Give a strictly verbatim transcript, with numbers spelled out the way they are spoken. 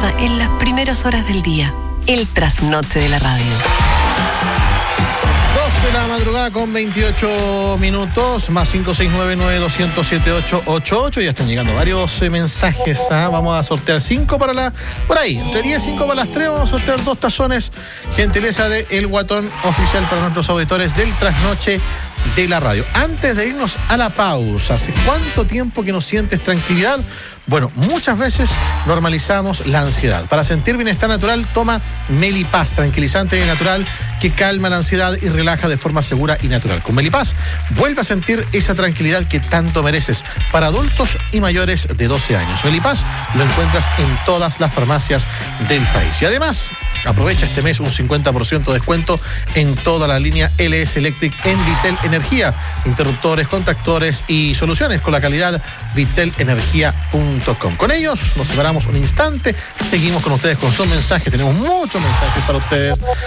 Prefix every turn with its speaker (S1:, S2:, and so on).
S1: comienza en las primeras horas del día. El trasnoche de la radio.
S2: dos de la madrugada con veintiocho minutos, más cinco seis nueve nueve dos cero cero siete ocho ocho ocho. Ya están llegando varios eh, mensajes. ¿ah? Vamos a sortear cinco para la... Por ahí, entre diez y cinco para las tres vamos a sortear dos tazones. Gentileza de El Guatón Oficial para nuestros auditores del trasnoche de la radio. Antes de irnos a la pausa, ¿hace cuánto tiempo que no sientes tranquilidad? Bueno, muchas veces normalizamos la ansiedad. Para sentir bienestar natural, toma Melipaz, tranquilizante natural que calma la ansiedad y relaja de forma segura y natural. Con Melipaz, vuelve a sentir esa tranquilidad que tanto mereces para adultos y mayores de doce años. Melipaz lo encuentras en todas las farmacias del país. Y además, aprovecha este mes un cincuenta por ciento de descuento en toda la línea L S Electric en Vitel Energía. Interruptores, contactores y soluciones con la calidad vitel energía punto com. Con ellos nos separamos un instante. Seguimos con ustedes con sus mensajes. Tenemos muchos mensajes para ustedes.